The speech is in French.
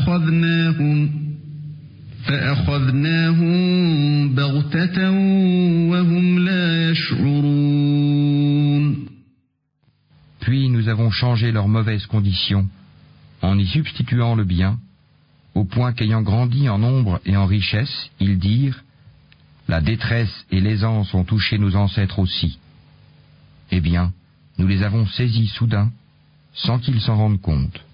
فأخذناهم بغتة وهم لا يشعرون. Puis nous avons changé leurs mauvaises conditions en y substituant le bien, au point qu'ayant grandi en nombre et en richesse, ils dirent « La détresse et l'aisance ont touché nos ancêtres aussi. » Eh bien, nous les avons saisis soudain, sans qu'ils s'en rendent compte.